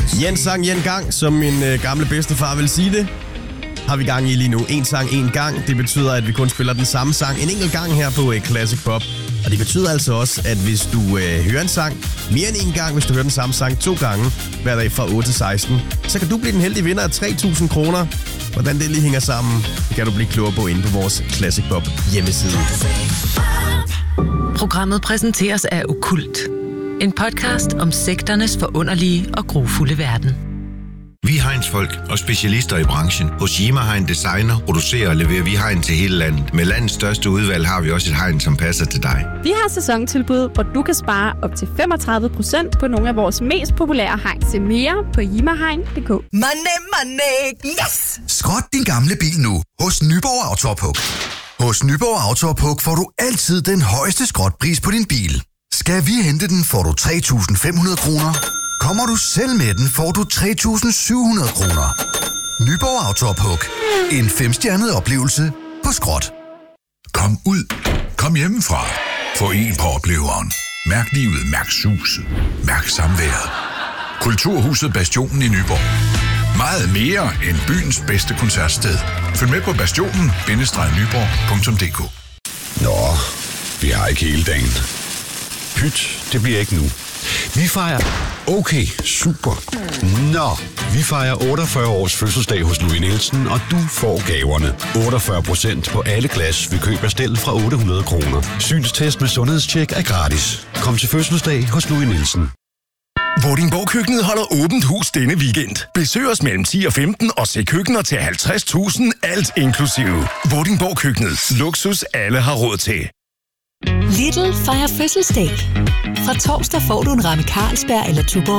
Jens sang en gang, som min gamle bedstefar vil sige det. Har vi gang i lige nu. En sang, en gang. Det betyder, at vi kun spiller den samme sang en enkelt gang her på Classic Pop. Og det betyder altså også, at hvis du hører en sang mere end en gang, hvis du hører den samme sang 2 gange, hver dag fra 8 til 16, så kan du blive den heldige vinder af 3.000 kroner. Hvordan det lige hænger sammen, det kan du blive klogere på inde på vores Classic Pop hjemmeside. Programmet præsenteres af Okkult. En podcast om sekternes forunderlige og grufulde verden. Vi er Heinz-folk og specialister i branchen. Hos Yima Hein Designer producerer og leverer vi hegn til hele landet. Med landets største udvalg har vi også et hegn, som passer til dig. Vi har sæsontilbud, hvor du kan spare op til 35% på nogle af vores mest populære hegn. Se mere på yimahegn.dk. Money, yes! Skrot din gamle bil nu hos Nyborg Autopuk. Hos Nyborg Autopuk får du altid den højeste skrotpris på din bil. Skal vi hente den, får du 3.500 kroner. Kommer du selv med den, får du 3.700 kroner. Nyborg Autopuk. En 5-stjernet oplevelse på skrot. Kom ud. Kom hjemmefra. Få en på opleveren. Mærk livet, mærk suset. Mærk samværet. Kulturhuset Bastionen i Nyborg. Meget mere end byens bedste koncertsted. Følg med på bastionen-nyborg.dk. Nå, vi har ikke hele dagen. Pyt, det bliver ikke nu. Vi fejrer... Okay, super. Nå, vi fejrer 48 års fødselsdag hos Louis Nielsen, og du får gaverne. 48% på alle glas ved køb af stel fra 800 kroner. Synstest med sundhedstjek er gratis. Kom til fødselsdag hos Louis Nielsen. Vordingborg-køkkenet holder åbent hus denne weekend. Besøg os mellem 10 og 15 og se køkkener til 50.000, alt inklusive. Vordingborg-køkkenet. Luksus alle har råd til. Lidl fejrer fødselsdag. Fra torsdag får du en ramme Carlsberg eller Tuborg